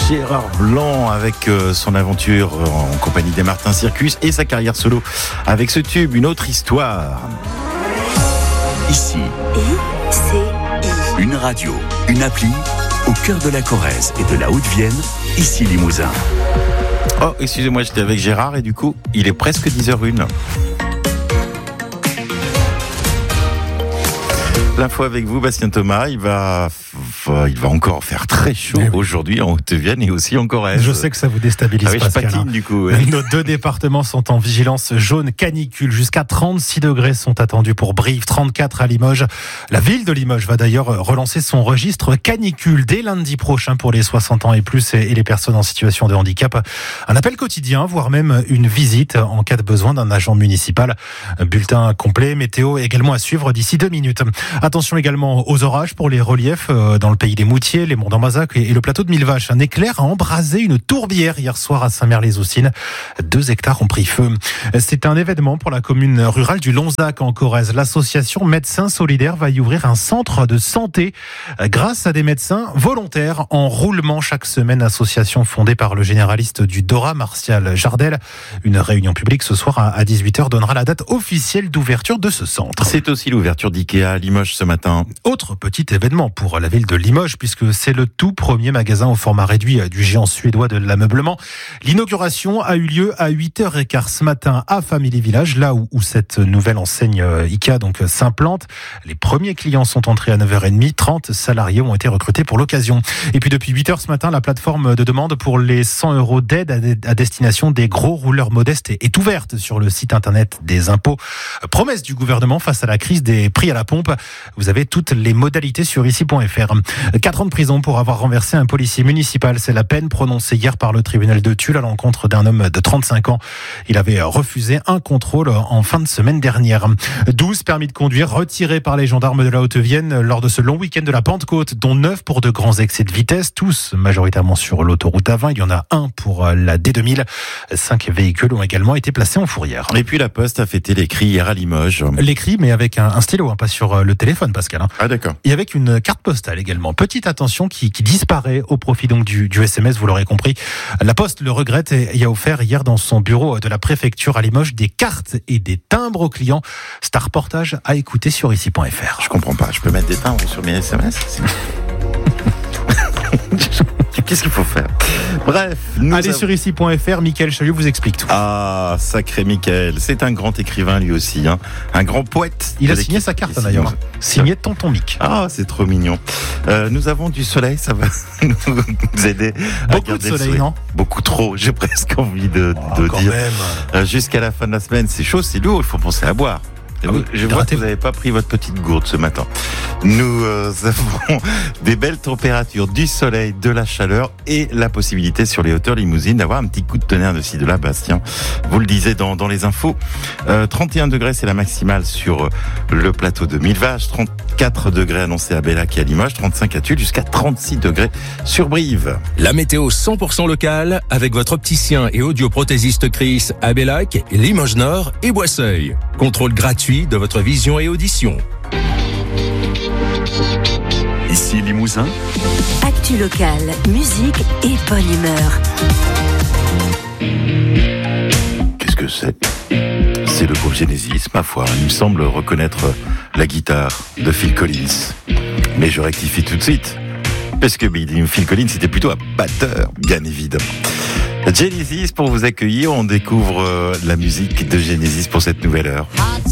Gérard Blanc avec son aventure en compagnie des Martin Circus et sa carrière solo avec ce tube, Une autre histoire. Ici, une radio, une appli, au cœur de la Corrèze et de la Haute-Vienne, ici Limousin. Oh, excusez-moi, j'étais avec Gérard et du coup, il est presque 10h01. L'info avec vous, Bastien Thomas. Il va encore faire très chaud aujourd'hui en Haute-Vienne et aussi en Corrèze. Je sais que ça vous déstabilise, je patine du coup. Ouais. Nos deux départements sont en vigilance jaune canicule. Jusqu'à 36 degrés sont attendus pour Brive, 34 à Limoges. La ville de Limoges va d'ailleurs relancer son registre canicule dès lundi prochain pour les 60 ans et plus et les personnes en situation de handicap. Un appel quotidien, voire même une visite en cas de besoin d'un agent municipal. Un bulletin complet, météo également à suivre d'ici 2 minutes. Attention également aux orages pour les reliefs dans le pays des Moutiers, les monts d'Ambazac et le plateau de Millevaches. Un éclair a embrasé une tourbière hier soir à Saint-Mère-les-Oussines. 2 hectares ont pris feu. C'est un événement pour la commune rurale du Lonzac en Corrèze. L'association Médecins Solidaires va y ouvrir un centre de santé grâce à des médecins volontaires en roulement chaque semaine. Association fondée par le généraliste du Dora, Martial Jardel. Une réunion publique ce soir à 18h donnera la date officielle d'ouverture de ce centre. C'est aussi l'ouverture d'IKEA à Limoges ce matin. Autre petit événement pour la ville de Limoges, puisque c'est le tout premier magasin au format réduit du géant suédois de l'ameublement. L'inauguration a eu lieu à 8h15 ce matin à Family Village, là où cette nouvelle enseigne IKEA donc s'implante. Les premiers clients sont entrés à 9h30, 30 salariés ont été recrutés pour l'occasion. Et puis depuis 8h ce matin, la plateforme de demande pour les 100 € d'aide à destination des gros rouleurs modestes est ouverte sur le site internet des impôts. Promesse du gouvernement face à la crise des prix à la pompe. Vous avez toutes les modalités sur ici.fr. 4 ans de prison pour avoir renversé un policier municipal. C'est la peine prononcée hier par le tribunal de Tulle à l'encontre d'un homme de 35 ans. Il avait refusé un contrôle en fin de semaine dernière. 12 permis de conduire retirés par les gendarmes de la Haute-Vienne lors de ce long week-end de la Pentecôte, dont 9 pour de grands excès de vitesse, tous majoritairement sur l'autoroute A20. Il y en a un pour la D2000. 5 véhicules ont également été placés en fourrière. Et puis la Poste a fêté les cris hier à Limoges. Les cris, mais avec un stylo, pas sur le téléphone, Pascal. Ah d'accord. Et avec une carte postale également. Petite attention qui disparaît au profit donc du SMS, vous l'aurez compris. La Poste le regrette et y a offert hier dans son bureau de la préfecture à Limoges des cartes et des timbres aux clients. C'est un reportage à écouter sur ici.fr. Je comprends pas, je peux mettre des timbres sur mes SMS? Qu'est-ce qu'il faut faire? Bref, allez sur ici.fr, Michael Chailloux vous explique tout. Ah, sacré Michael, c'est un grand écrivain lui aussi, un grand poète. Il a signé sa carte d'ailleurs, signé Tonton Mick. Ah, c'est trop mignon. Nous avons du soleil, ça va nous aider à beaucoup garder de soleil, le non? Beaucoup trop, j'ai presque envie de dire. Même. Jusqu'à la fin de la semaine, c'est chaud, c'est lourd, il faut penser à boire. Je vois que vous n'avez pas pris votre petite gourde ce matin. Nous avons des belles températures, du soleil, de la chaleur et la possibilité sur les hauteurs limousines d'avoir un petit coup de tonnerre de ci de là, Bastien. Vous le disiez dans les infos. 31 degrés, c'est la maximale sur le plateau de Millevaches. 34 degrés annoncés à Bellac et à Limoges. 35 à Tulle, jusqu'à 36 degrés sur Brive. La météo 100% locale avec votre opticien et audioprothésiste Chris à Bellac, Limoges Nord et Boisseuil. Contrôle gratuit de votre vision et audition. Ici Limousin. Actu locale, musique et bonne humeur. Qu'est-ce que c'est? C'est le groupe Genesis, ma foi. Il me semble reconnaître la guitare de Phil Collins. Mais je rectifie tout de suite. Parce que Phil Collins, c'était plutôt un batteur, bien évidemment. Genesis, pour vous accueillir, on découvre la musique de Genesis pour cette nouvelle heure.